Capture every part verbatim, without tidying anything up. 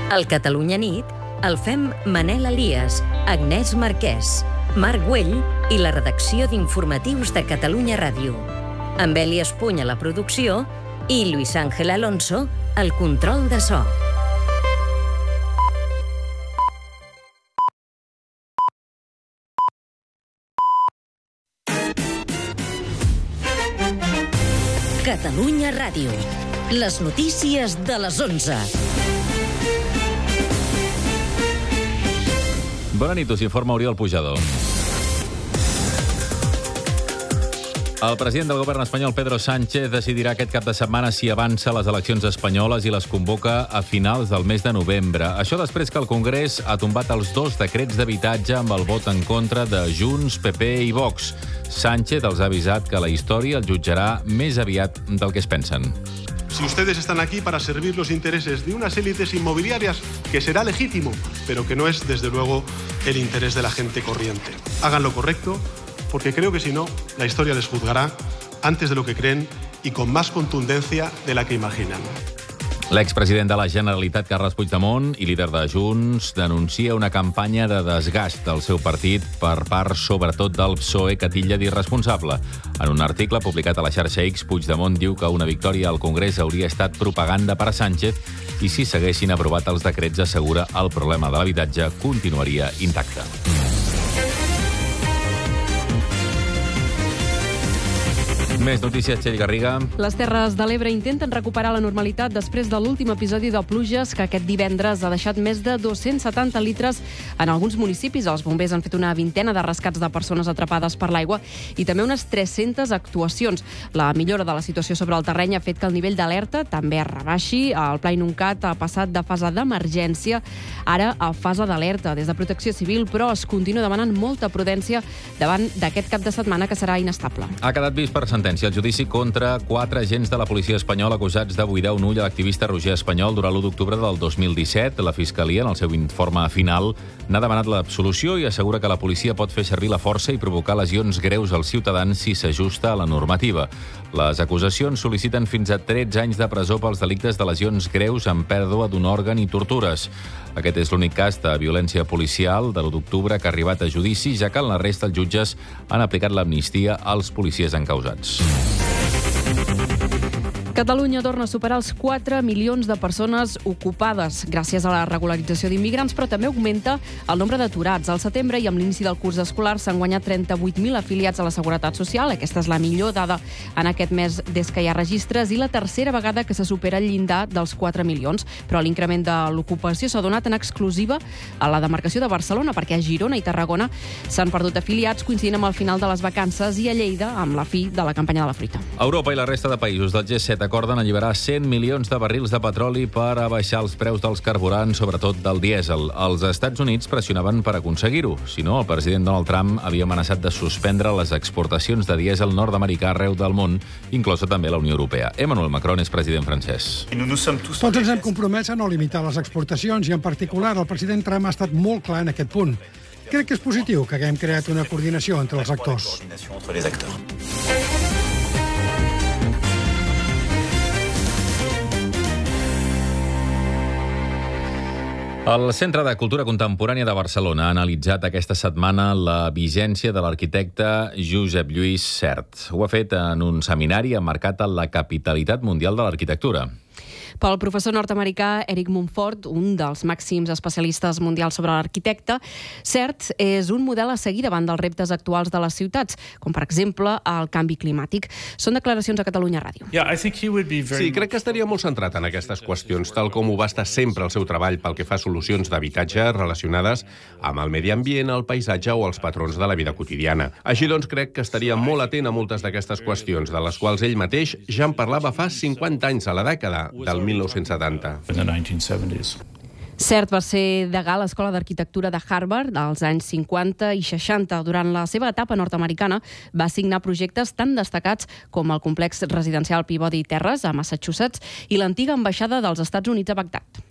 Al Catalunya Nit el fem Manel Elias, Agnès Marquès, Marc Güell i la redacció d'informatius de Catalunya Ràdio. Amb Eli Espuny a la producció i Luis Ángel Alonso al control de so. Catalunya Ràdio. Les notícies de les onze. Bona nit, us informa Oriol Pujador. El president del govern espanyol, Pedro Sánchez, decidirà aquest cap de setmana si avança les eleccions espanyoles i les convoca a finals del mes de novembre. Això després que el Congrés ha tombat els dos decrets d'habitatge amb el vot en contra de Junts, P P i Vox. Sánchez els ha avisat que la història el jutjarà més aviat del que es pensen. Si ustedes están aquí para servir los intereses de unas élites inmobiliarias, que será legítimo, pero que no es, desde luego, el interés de la gente corriente. Hagan lo correcto, porque creo que si no, la historia les juzgará antes de lo que creen y con más contundencia de la que imaginan. L'expresident de la Generalitat, Carles Puigdemont, i líder de Junts, denuncia una campanya de desgast del seu partit per part, sobretot, del P S O E, que titlla d'irresponsable. En un article publicat a la xarxa X, Puigdemont diu que una victòria al Congrés hauria estat propaganda per a Sánchez i si s'haguessin aprovat els decrets, assegura, el problema de l'habitatge continuaria intacte. Més notícies, Txell Garriga. Les Terres de l'Ebre intenten recuperar la normalitat després de l'últim episodi de pluges que aquest divendres ha deixat més de dos-cents setanta litres en alguns municipis. Els bombers han fet una vintena de rescats de persones atrapades per l'aigua i també unes tres-centes actuacions. La millora de la situació sobre el terreny ha fet que el nivell d'alerta també es rebaixi. El Pla Inuncat ha passat de fase d'emergència ara a fase d'alerta des de Protecció Civil, però es continua demanant molta prudència davant d'aquest cap de setmana que serà inestable. Ha quedat vist per sentència el judici contra quatre agents de la policia espanyola acusats de buidar un ull a l'activista Roger Espanyol durant l'u d'octubre del dos mil disset. La Fiscalia, en el seu informe final, n'ha demanat l'absolució i assegura que la policia pot fer servir la força i provocar lesions greus als ciutadans si s'ajusta a la normativa. Les acusacions sol·liciten fins a tretze anys de presó pels delictes de lesions greus amb pèrdua d'un òrgan i tortures. Aquest és l'únic cas de violència policial de l'u d'octubre que ha arribat a judici, ja que en la resta els jutges han aplicat l'amnistia als policies encausats. Catalunya torna a superar els quatre milions de persones ocupades gràcies a la regularització d'immigrants, però també augmenta el nombre d'aturats. Al setembre i amb l'inici del curs escolar s'han guanyat trenta-vuit mil afiliats a la Seguretat Social. Aquesta és la millor dada en aquest mes des que hi ha registres i la tercera vegada que se supera el llindar dels quatre milions. Però l'increment de l'ocupació s'ha donat en exclusiva a la demarcació de Barcelona, perquè a Girona i Tarragona s'han perdut afiliats coincidint amb el final de les vacances i a Lleida amb la fi de la campanya de la fruita. Europa i la resta de països del G set acorden alliberar cent milions de barrils de petroli per abaixar els preus dels carburants, sobretot del dièsel. Els Estats Units pressionaven per aconseguir-ho. Si no, el president Donald Trump havia amenaçat de suspendre les exportacions de dièsel nord-americà arreu del món, inclosa també la Unió Europea. Emmanuel Macron és president francès. Tots ens hem compromès a no limitar les exportacions i, en particular, el president Trump ha estat molt clar en aquest punt. Crec que és positiu que haguem creat una coordinació entre els actors. El Centre de Cultura Contemporània de Barcelona ha analitzat aquesta setmana la vigència de l'arquitecte Josep Lluís Sert. Ho ha fet en un seminari emmarcat en la capitalitat mundial de l'arquitectura. Pel professor nord-americà Eric Mumford, un dels màxims especialistes mundials sobre l'arquitecte, Sert és un model a seguir davant dels reptes actuals de les ciutats, com per exemple el canvi climàtic. Són declaracions a Catalunya Ràdio. Sí, crec que estaria molt centrat en aquestes qüestions, tal com ho va estar sempre el seu treball pel que fa a solucions d'habitatge relacionades amb el medi ambient, el paisatge o els patrons de la vida quotidiana. Així doncs, crec que estaria molt atent a moltes d'aquestes qüestions, de les quals ell mateix ja en parlava fa cinquanta anys, a la dècada del mil nou-cents setanta. Sert va ser degà a l'Escola d'Arquitectura de Harvard als anys cinquanta i seixanta. Durant la seva etapa nord-americana va signar projectes tan destacats com el complex residencial Peabody Terrace a Massachusetts i l'antiga ambaixada dels Estats Units a Bagdad.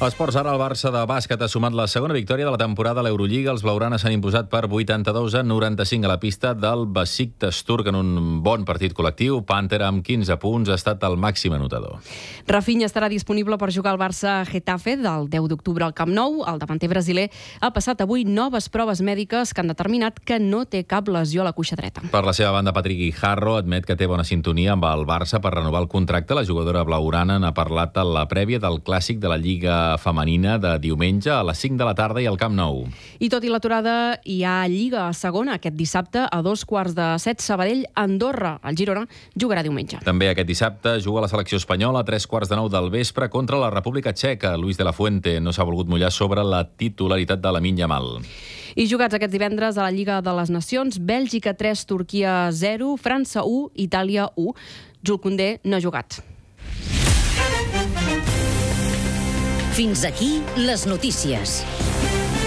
Esports, ara el Barça de bàsquet ha sumat la segona victòria de la temporada a l'Eurolliga. Els blaugranes s'han imposat per vuitanta-dos a noranta-cinc a la pista del Besiktas turc en un bon partit col·lectiu. Panther, amb quinze punts, ha estat el màxim anotador. Rafinha estarà disponible per jugar al Barça-Getafe del deu d'octubre al Camp Nou. El davanter brasiler ha passat avui noves proves mèdiques que han determinat que no té cap lesió a la cuixa dreta. Per la seva banda, Patrick Guijarro admet que té bona sintonia amb el Barça per renovar el contracte. La jugadora blaugrana n'ha parlat a la prèvia del clàssic de la Lliga femenina de diumenge a les cinc de la tarda i al Camp Nou. I tot i l'aturada, hi ha Lliga segona aquest dissabte a dos quarts de set. Sabadell-Andorra. El Girona jugarà diumenge. També aquest dissabte juga la selecció espanyola a tres quarts de nou del vespre contra la República Txeca. Luis de la Fuente no s'ha volgut mullar sobre la titularitat de Lamine Yamal. I jugats aquests divendres a la Lliga de les Nacions, Bèlgica tres, Turquia zero, França u, Itàlia u. Jules Koundé no ha jugat. Fins aquí les notícies.